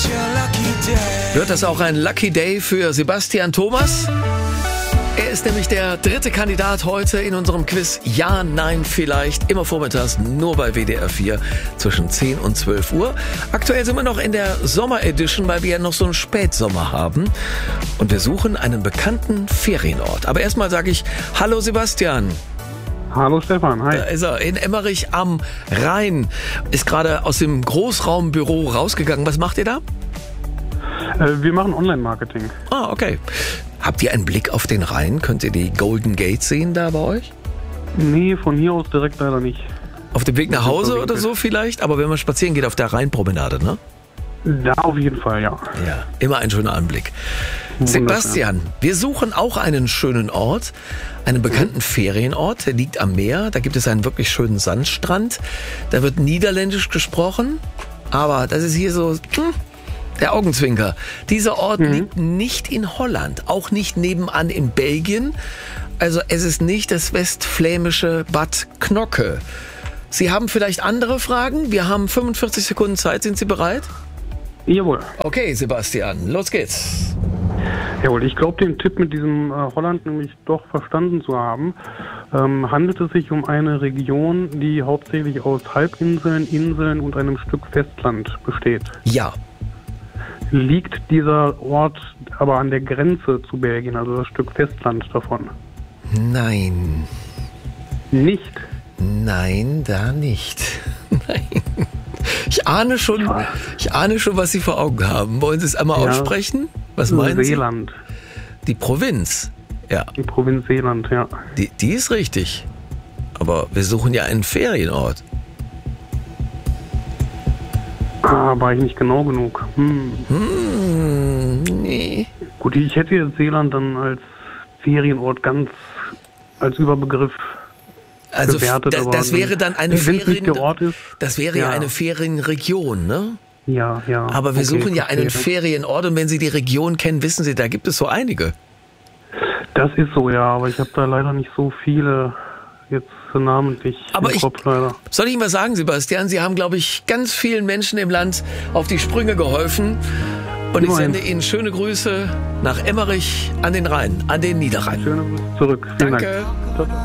Wird das auch ein Lucky Day für Sebastian Thomas? Er ist nämlich der dritte Kandidat heute in unserem Quiz Ja, Nein, Vielleicht. Immer vormittags nur bei WDR 4 zwischen 10 und 12 Uhr. Aktuell sind wir noch in der Sommer-Edition, weil wir ja noch so einen Spätsommer haben. Und wir suchen einen bekannten Ferienort. Aber erstmal sage ich Hallo Sebastian. Hallo Stefan, hi. Da ist er, in Emmerich am Rhein. Ist gerade aus dem Großraumbüro rausgegangen. Was macht ihr da? Wir machen Online-Marketing. Ah, okay. Habt ihr einen Blick auf den Rhein? Könnt ihr die Golden Gate sehen da bei euch? Nee, von hier aus direkt leider nicht. Auf dem Weg nach Hause oder so vielleicht? Aber wenn man spazieren geht auf der Rheinpromenade, ne? Da auf jeden Fall, ja. Ja, immer ein schöner Anblick. Sebastian, wir suchen auch einen schönen Ort, einen bekannten Ferienort, der liegt am Meer. Da gibt es einen wirklich schönen Sandstrand. Da wird Niederländisch gesprochen, aber das ist hier so der Augenzwinker. Dieser Ort liegt nicht in Holland, auch nicht nebenan in Belgien. Also es ist nicht das westflämische Bad Knocke. Sie haben vielleicht andere Fragen? Wir haben 45 Sekunden Zeit. Sind Sie bereit? Jawohl. Okay, Sebastian, los geht's. Jawohl, ich glaube, den Tipp mit diesem Holland nämlich doch verstanden zu haben. Handelt es sich um eine Region, die hauptsächlich aus Halbinseln, Inseln und einem Stück Festland besteht? Ja. Liegt dieser Ort aber an der Grenze zu Belgien, also das Stück Festland davon? Nein. Nicht? Nein, da nicht. Nein. Ich ahne schon, was Sie vor Augen haben. Wollen Sie es einmal aussprechen? Was meinen Sie? Seeland. Die Provinz. Ja. Die Provinz Seeland, ja. Die ist richtig. Aber wir suchen ja einen Ferienort. War ich nicht genau genug. Nee. Gut, ich hätte jetzt Seeland dann als Ferienort ganz als Überbegriff bewertet. Das wäre dann eine Das wäre ja eine Ferienregion, ne? Ja. Aber wir suchen ja einen Ferienort und wenn Sie die Region kennen, wissen Sie, da gibt es so einige. Das ist so, ja, aber ich habe da leider nicht so viele jetzt namentlich im Kopf, leider. Soll ich Ihnen was sagen, Sebastian? Sie haben, glaube ich, ganz vielen Menschen im Land auf die Sprünge geholfen. Und ich sende Ihnen schöne Grüße nach Emmerich an den Rhein, an den Niederrhein. Schöne Grüße zurück. Vielen Danke. Dank.